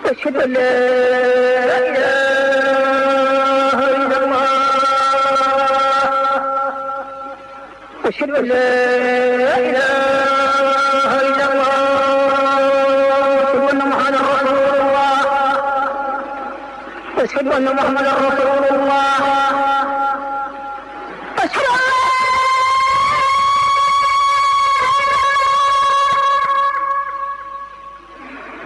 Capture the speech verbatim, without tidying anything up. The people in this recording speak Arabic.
أشهد أن لا إله إلا الله أشهد أن لا إله إلا الله أشهد أن محمدا رسول الله أشهد أن محمدا رسول الله